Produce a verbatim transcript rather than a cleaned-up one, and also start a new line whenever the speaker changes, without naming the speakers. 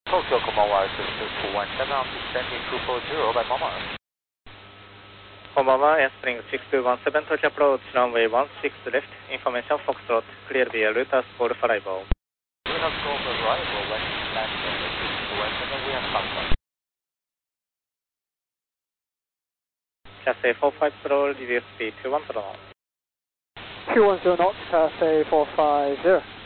Tokyo, Komawa, two one seven, descending two four zero by Mama.
こんばんは、Airspring six two one seven, Tokyo approach, runway one six left, information Foxtrot, clear via Reuters call for arrival.
Reuters call for arrival, when land six two one seven, we have contact.
Cathay four five zero, reduce speed to one zero knots.
two one zero knots, Cathay four five zero.